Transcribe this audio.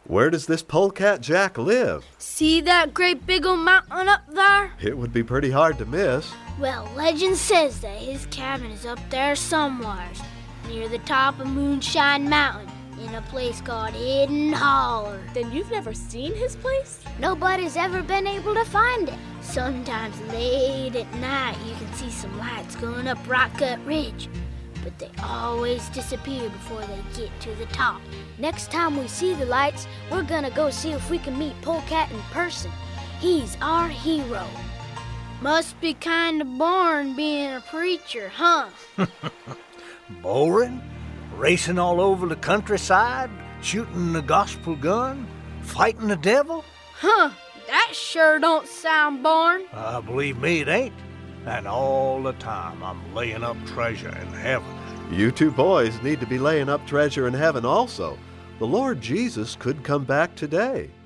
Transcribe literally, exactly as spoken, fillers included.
Where does this Polecat Jack live? See that great big old mountain up there? It would be pretty hard to miss. Well, legend says that his cabin is up there somewhere, near the top of Moonshine Mountain, in a place called Hidden Holler. Then you've never seen his place? Nobody's ever been able to find it. Sometimes late at night you can see some lights going up Rock Cut Ridge, but they always disappear before they get to the top. Next time we see the lights, we're gonna go see if we can meet Polecat in person. He's our hero. Must be kinda boring being a preacher, huh? Boring? Racing all over the countryside, shooting the gospel gun, fighting the devil? Huh, that sure don't sound boring. Uh, believe me, it ain't. And all the time I'm laying up treasure in heaven. You two boys need to be laying up treasure in heaven also. The Lord Jesus could come back today.